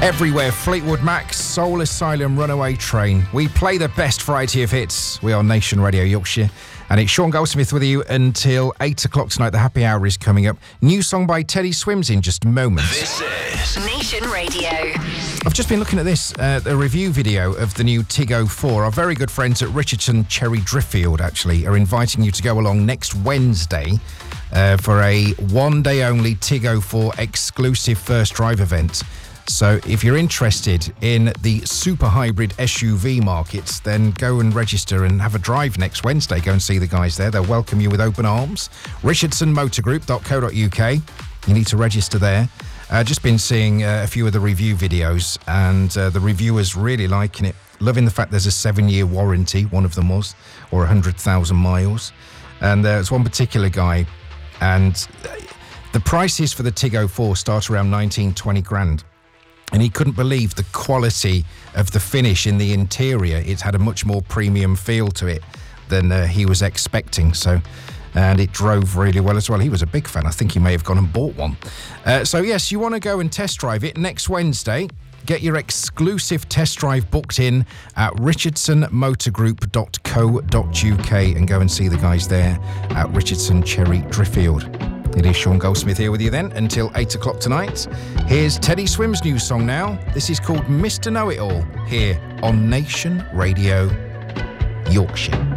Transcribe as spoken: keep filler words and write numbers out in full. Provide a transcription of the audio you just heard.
Everywhere, Fleetwood Mac, Soul Asylum, Runaway Train. We play the best variety of hits. We are Nation Radio Yorkshire. And it's Sean Goldsmith with you until eight o'clock tonight. The happy hour is coming up. New song by Teddy Swims in just a moment. This is Nation Radio. I've just been looking at this, uh, the review video of the new Tig oh four. Our very good friends at Richardson Cherry Driffield, actually, are inviting you to go along next Wednesday uh, for a one-day-only Tig oh four exclusive first drive event. So if you're interested in the super hybrid S U V markets, then go and register and have a drive next Wednesday. Go and see the guys there. They'll welcome you with open arms. richardson motor group dot co dot uk. You need to register there. Uh, just been seeing uh, a few of the review videos, and uh, the reviewers really liking it. Loving the fact there's a seven-year warranty, one of them was, or one hundred thousand miles. And there's one particular guy, and the prices for the Tig oh four start around nineteen, twenty grand. And he couldn't believe the quality of the finish in the interior. It had a much more premium feel to it than uh, he was expecting. So, and it drove really well as well. He was a big fan. I think he may have gone and bought one. Uh, so yes, you want to go and test drive it next Wednesday. Get your exclusive test drive booked in at richardson motor group dot co dot uk and go and see the guys there at Richardson Cherry Driffield. It is Sean Goldsmith here with you then until eight o'clock tonight. Here's Teddy Swims' new song now. This is called Mister Know-It-All here on Nation Radio Yorkshire.